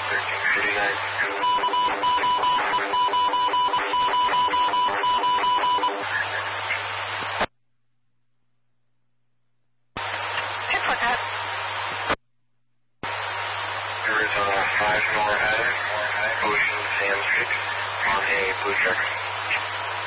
Arizona 5 North Ocean Sand Street on a Blue Checker.